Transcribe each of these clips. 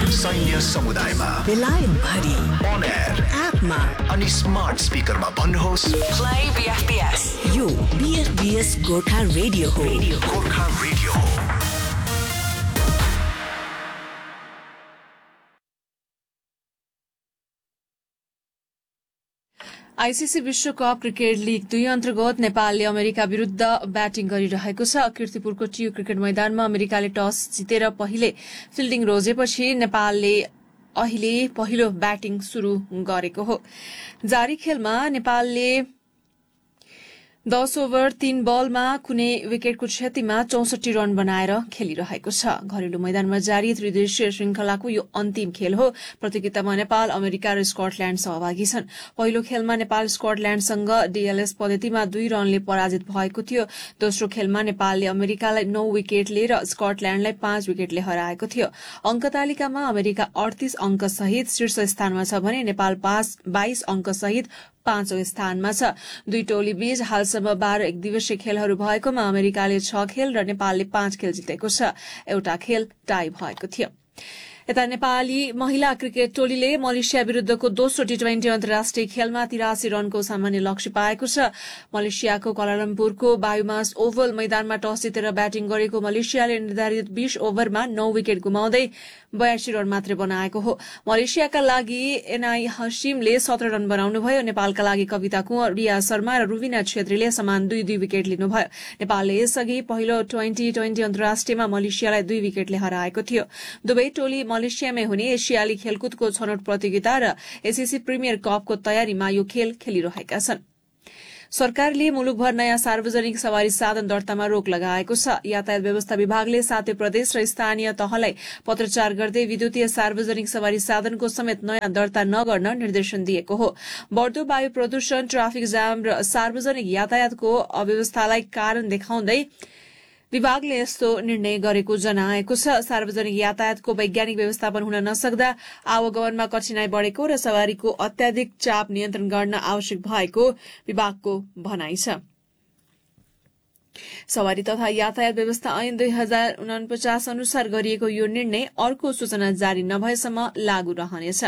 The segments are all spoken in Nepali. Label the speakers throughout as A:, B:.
A: सैन्य समुदायमा,
B: बेलायत भरि,
A: on air,
B: एपमा
A: अनि स्मार्ट स्पिकरमा भन्नुहोस्
B: प्ले बीएफबीएस। यो बीएफबीएस गोर्खा रेडियो हो।
A: गोर्खा रेडियो हो।
C: आईसीसी विश्वकप क्रिकेट लीग 2 अन्तर्गत नेपालले अमेरिका विरुद्ध ब्याटिङ गरिरहेको छ। कीर्तिपुरको टियु क्रिकेट मैदानमा अमेरिकाले टस जितेर पहिले फिल्डिङ रोजेपछि नेपालले अहिले पहिलो ब्याटिङ शुरू गरेको हो। जारी खेलमा नेपालले 10 ओभर 3 बलमा कुनै विकेटको क्षतिमा 64 रन बनाएर खेलिरहेको छ। घरेलु मैदानमा जारी त्रिदेशीय श्रृंखलाको यो अन्तिम खेल हो। प्रतियोगितामा नेपाल, अमेरिका र स्कटल्याण्ड सहभागी छन्। पहिलो खेलमा नेपाल स्कटल्याण्डसँग डीएलएस पद्धतिमा 2 रनले पराजित भएको थियो। दोस्रो खेलमा नेपालले अमेरिकालाई 9 विकेटले र स्कटल्याण्डलाई 5 विकेटले हराएको थियो। अंक तालिकामा अमेरिका 38 अंक सहित शीर्ष स्थानमा छ भने नेपाल 22 अंक सहित 5औं स्थानमा छ। दुई टोली बीच हालसम्म 12 एकदिवसीय खेलहरू भएकोमा अमेरिकाले 6 खेल र नेपालले 5 खेल जितेको छ। एउटा खेल टाई भएको थियो। यता नेपाली महिला क्रिकेट टोलीले मलेसिया विरूद्धको दोस्रो टी20 अन्तर्राष्ट्रिय खेलमा 83 रनको सामान्य लक्ष्य पाएको छ। मलेसियाको क्वालालम्पुरको बायोमास ओभल मैदानमा टस जितेर ब्याटिङ गरेको मलेसियाले निर्धारित 20 ओभरमा 9 विकेट गुमाउँदै 82 रन मात्रै बनाएको हो। मलेसियाका लागि एनआई हसिमले 17 रन बनाउनुभयो। नेपालका लागि कविता कुँवर, रिया शर्मा र रुबिना छेत्रीले समान 2-2 विकेट लिनुभयो। नेपालले यसअघि पहिलो 2020 अन्तर्राष्ट्रियमा मलेसियालाई 2 विकेटले हराएको थियो। दुवै टोली मलेसियामै हुने एसियाली खेलकुदको छनौट प्रतियोगिता र एसीसी प्रिमियर कपको तयारीमा यो खेल खेलिरहेका छन्। सरकारले मुलुकभर नयाँ सार्वजनिक सवारी साधन दर्तामा रोक लगाएको छ। यातायात व्यवस्था विभागले 7 प्रदेश र स्थानीय तहलाई पत्रचार गर्दै विद्युतीय सार्वजनिक सवारी साधनको समेत नयाँ दर्ता नगर्न निर्देशन दिएको हो। बढ़दो वायु प्रदूषण, ट्राफिक जाम र सार्वजनिक यातायातको अव्यवस्थालाई कारण देखाउँदै विभागले यस्तो निर्णय गरेको जनाएको छ। सार्वजनिक यातायातको वैज्ञानिक व्यवस्थापन हुन नसक्दा आवागमनमा कठिनाई बढ़ेको र सवारीको अत्याधिक चाप नियन्त्रण गर्न आवश्यक भएको विभागको भनाइ छ। सवारी तथा यातायात व्यवस्था ऐन 2049 अनुसार गरिएको यो निर्णय अर्को सूचना जारी नभएसम्म लागू रहनेछ।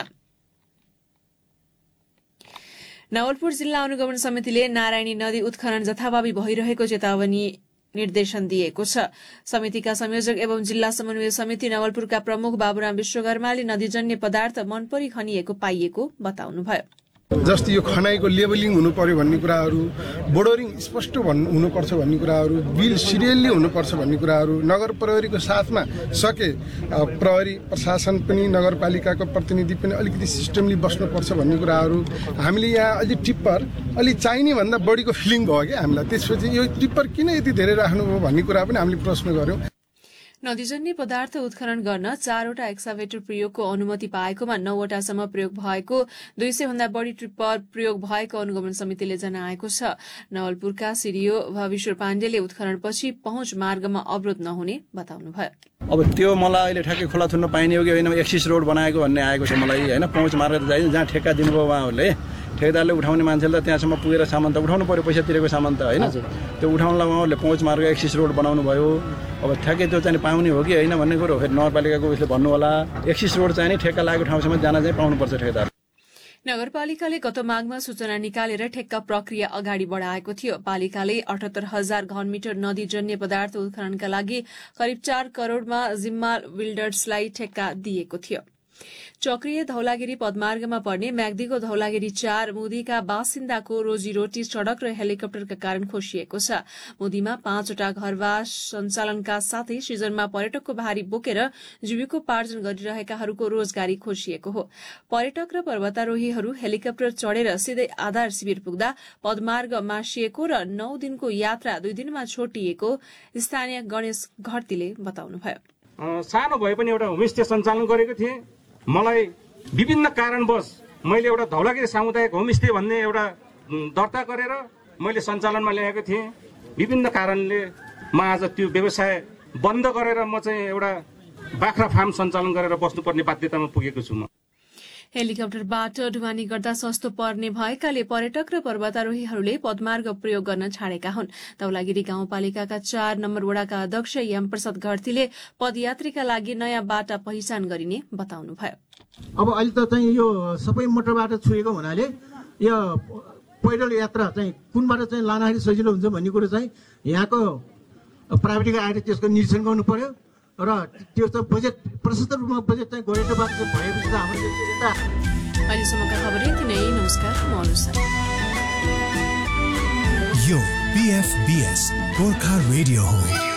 C: नवलपुर जिल्ला अनुगमन समितिले नारायणी नदी उत्खनन जथाभावी भइरहेको चेतावनी निर्देशन दिएको छ। समितिका संयोजक एवं जिल्ला समन्वय समिति नवलपुरका प्रमुख बाबुराम विश्वकर्माले नदीजन्य पदार्थ मनपरी खनिएको पाइएको बताउनुभयो।
D: जस्तै यो खनाइको लेबलिङ हुनु पर्यो भन्ने कुराहरू, बोर्डरिङ स्पष्ट हुनुपर्छ भन्ने कुराहरू, बिल सिरियल्ली हुनुपर्छ भन्ने कुराहरू, नगर प्रहरीको साथमा सके प्रहरी प्रशासन पनि नगरपालिकाको प्रतिनिधि पनि अलिकति सिस्टमली बस्नुपर्छ भन्ने कुराहरू हामीले यहाँ अलि टिप्पर अलि चाहिने भन्दा बढीको फिलिङ भयो क्या हामीलाई। त्यसपछि यो टिप्पर किन यति धेरै राख्नुभयो भन्ने कुरा पनि हामीले प्रश्न गर्यौं।
C: नदीजन्य पदार्थ उत्खनन गर्न 4वटा एक्साभेटर प्रयोगको अनुमति पाएकोमा 9वटासम्म प्रयोग भएको, 200 भन्दा बढ़ी ट्रिप्पर प्रयोग भएको अनुगमन समितिले जनाएको छ। नवलपुरका सिरियो भविश्वर पाण्डेले उत्खननपछि पहुँच मार्गमा अवरोध नहुने बताउनुभयो।
E: अब त्यो मलाई अहिले ठ्याक्कै खोला थुन्न पाइने हो कि होइन, एक्सिस रोड बनाएको भन्ने आएको छ मलाई होइन। पहुँच मार्ग त जहाँ ठेक्का दिनुभयो उहाँहरूले, ठेकेदारले उठाउने मान्छेले त त्यहाँसम्म पुगेर सामान त उठाउनु पर्यो, पैसा तिरेको सामान त होइन। त्यो उठाउनलाई उहाँहरूले पहुँच मार्ग एक्सिस रोड बनाउनु भयो। अब ठ्याक्कै त्यो चाहिँ पाउने हो कि होइन भन्ने कुरो फेरि नगरपालिकाको उसले भन्नु होला। एक्सिस रोड चाहिँ नि ठेक्का लागेको ठाउँसम्म जान चाहिँ पाउनुपर्छ ठेकेदार।
C: नगरपालिकाले गत माघमा सूचना निकालेर ठेक्का प्रक्रिया अगाडि बढ़ाएको थियो। पालिकाले 78,000 घनमिटर नदीजन्य पदार्थ उत्खननका लागि करिब 4 करोड़मा जिम्मा बिल्डर्सलाई ठेक्का दिएको थियो। चक्रिय धौलागिरी पदमार्गमा पर्ने म्याग्दीको धौलागिरी 4 मुदीका बासिन्दाको रोजीरोटी सड़क र हेलिकप्टरका कारण खोसिएको छ। मुदीमा 5वटा घरवास सञ्चालनका साथै सिजनमा पर्यटकको भारी बोकेर जीविकोपार्जन गरिरहेकाहरूको रोजगारी खोसिएको हो। पर्यटक र पर्वतारोहीहरू हेलिकप्टर चढ़ेर सिधै आधार शिविर पुग्दा पदमार्ग मासिएको र 9 दिनको यात्रा 2 दिनमा छोटिएको स्थानीय गणेश घरतीले बताउनुभयो।
F: सानो भए पनि एउटा होमस्टे सञ्चालन गरेको थिएँ। मलाई विभिन्न कारणवश मैले एउटा धौलागिरी सामुदायिक होमस्टे भन्ने एउटा दर्ता गरेर मैले सञ्चालनमा ल्याएको थिएँ। विभिन्न कारणले म आज त्यो व्यवसाय बन्द गरेर म चाहिँ एउटा बाख्रा फार्म सञ्चालन गरेर बस्नुपर्ने बाध्यतामा पुगेको छु। म
C: हेलिकप्टरबाट ढुवानी गर्दा सस्तो पर्ने भएकाले पर्यटक र पर्वतारोहीहरूले पदमार्ग प्रयोग गर्न छाडेका हुन्। धौलागिरी गाउँपालिकाका 4 नम्बर वडाका अध्यक्ष एम प्रसाद घरतीले पदयात्रीका लागि नयाँ बाटा पहिचान गरिने बताउनुभयो।
G: अब अहिले त चाहिँ यो सबै मोटरबाट छुएको हुनाले यो पैदल यात्रा चाहिँ कुनबाट चाहिँ लाँदाखेरि सजिलो हुन्छ भन्ने कुरो चाहिँ यहाँको प्राइभेटको आएर त्यसको निरीक्षण गर्नु पर्यो र त्यो चाहिँ बजेट प्रशस्त रूपमा बजेट चाहिँ गोरेटोबाट भएपछि हाम्रो यता
C: अहिलेसम्मका खबर यति नै। नमस्कार, म अनुसा।
A: यो BFBS गोर्खा रेडियो हो।